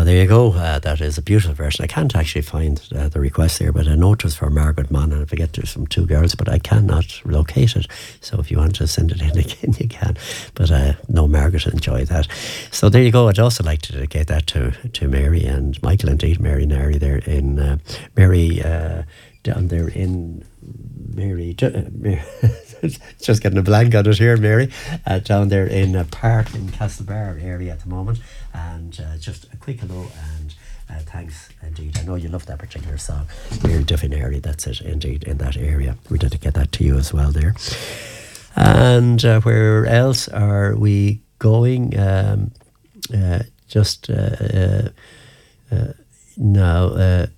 there you go. That is a beautiful version. I can't actually find the request there, but I know it was for Margaret Mann, and I forget there's from two girls, but I cannot locate it. So if you want to send it in again, you can. But no, Margaret will enjoy that. So there you go. I'd also like to dedicate that to Mary and Michael, indeed, Mary Nary there in Mary down there in Mary. Just getting a blank on it here, Mary, down there in a park in Castlebar area at the moment. And just a quick hello and thanks indeed. I know you love that particular song. Mary Duffin area, that's it indeed, in that area. We dedicate that to you as well there. And where else are we going? Now